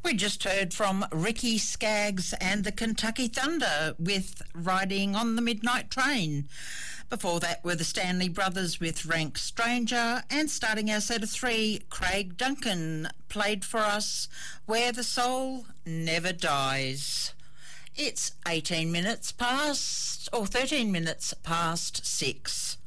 We just heard from Ricky Skaggs and the Kentucky Thunder with Riding on the Midnight Train. Before that were the Stanley Brothers with Rank Stranger, and starting our set of three, Craig Duncan played for us Where the Soul Never Dies. It's 13 minutes past 6.